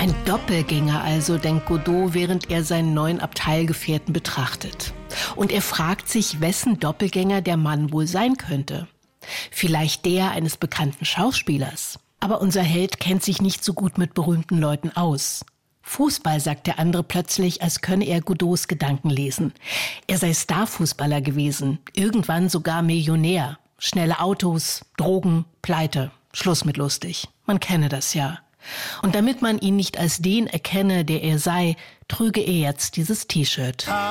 Ein Doppelgänger also, denkt Godot, während er seinen neuen Abteilgefährten betrachtet. Und er fragt sich, wessen Doppelgänger der Mann wohl sein könnte. Vielleicht der eines bekannten Schauspielers. Aber unser Held kennt sich nicht so gut mit berühmten Leuten aus. Fußball, sagt der andere plötzlich, als könne er Godots Gedanken lesen. Er sei Starfußballer gewesen, irgendwann sogar Millionär. Schnelle Autos, Drogen, Pleite, Schluss mit lustig. Man kenne das ja. Und damit man ihn nicht als den erkenne, der er sei, trüge er jetzt dieses T-Shirt.